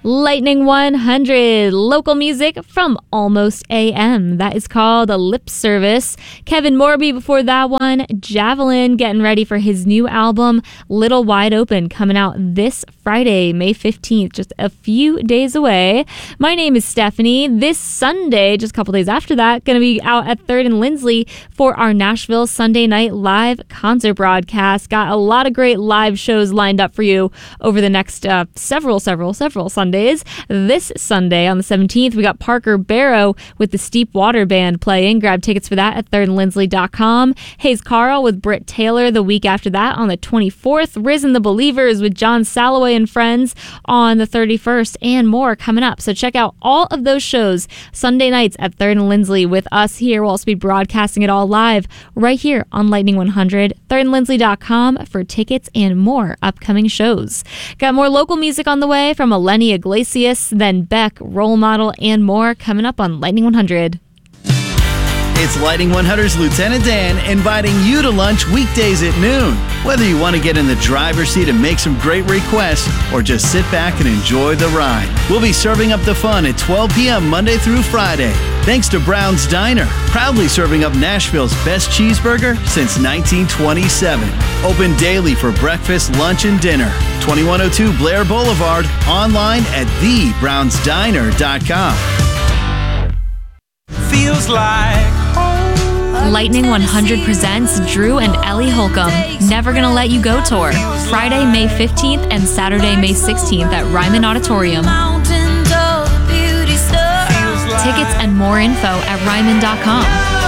Lightning 100, local music from Almost AM. That is called a Lip Service. Kevin Morby before that one. Javelin getting ready for his new album, Little Wide Open, coming out this Friday, May 15th, just a few days away. My name is Stephanie. This Sunday, just a couple days after that, going to be out at 3rd and Lindsley for our Nashville Sunday Night Live concert broadcast. Got a lot of great live shows lined up for you over the next several Sundays. This Sunday on the 17th, we got Parker Barrow with the Steep Water Band playing. Grab tickets for that at thirdandlindsley.com. Hayes Carl with Britt Taylor the week after that on the 24th. Risen the Believers with John Salloway and friends on the 31st, and more coming up. So check out all of those shows Sunday nights at 3rd and Lindsley with us here. We'll also be broadcasting it all live right here on Lightning 100. thirdandlindsley.com for tickets and more upcoming shows. Got more local music on the way from Eleni Iglesias, then Beck, Role Model, and more coming up on Lightning 100. It's Lightning 100's Lieutenant Dan inviting you to lunch weekdays at noon. Whether you want to get in the driver's seat and make some great requests or just sit back and enjoy the ride, we'll be serving up the fun at 12 p.m. Monday through Friday. Thanks to Brown's Diner, proudly serving up Nashville's best cheeseburger since 1927. Open daily for breakfast, lunch, and dinner. 2102 Blair Boulevard, online at thebrownsdiner.com. Feels like Lightning 100 presents Drew and Ellie Holcomb, Never Gonna Let You Go Tour, Friday, May 15th and Saturday, May 16th at Ryman Auditorium. Tickets and more info at ryman.com.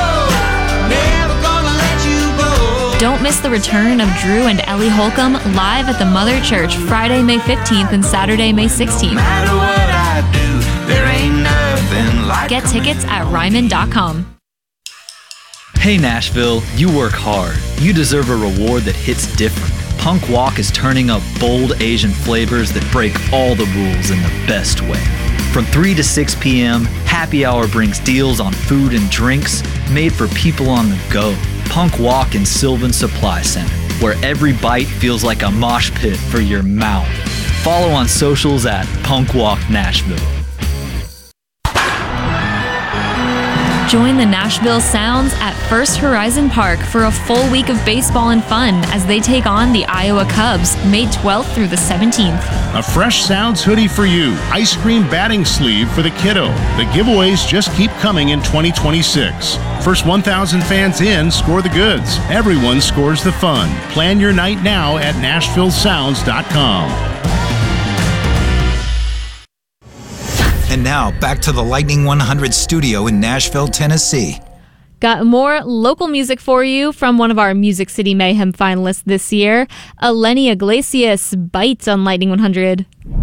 Don't miss the return of Drew and Ellie Holcomb live at the Mother Church Friday, May 15th and Saturday, May 16th. Get tickets at ryman.com. Hey Nashville, you work hard. You deserve a reward that hits different. Punk Walk is turning up bold Asian flavors that break all the rules in the best way. From 3 to 6 p.m., Happy Hour brings deals on food and drinks made for people on the go. Punk Walk in Sylvan Supply Center, where every bite feels like a mosh pit for your mouth. Follow on socials at Punk Walk Nashville. Join the Nashville Sounds at First Horizon Park for a full week of baseball and fun as they take on the Iowa Cubs, May 12th through the 17th. A fresh Sounds hoodie for you, ice cream batting sleeve for the kiddo. The giveaways just keep coming in 2026. First 1,000 fans in score the goods. Everyone scores the fun. Plan your night now at NashvilleSounds.com. And now, back to the Lightning 100 studio in Nashville, Tennessee. Got more local music for you from one of our Music City Mayhem finalists this year, Eleni Iglesias, Bites on Lightning 100.